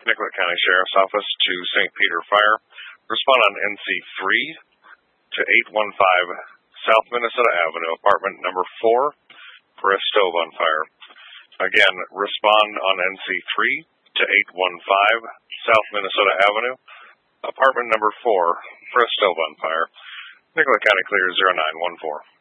Nicollet County Sheriff's Office to St. Peter Fire. Respond on NC3 to 815 South Minnesota Avenue, apartment number 4, for a stove on fire. Again, respond on NC3 to 815 South Minnesota Avenue, apartment number 4, for a stove on fire. Nicollet County Clear 0914.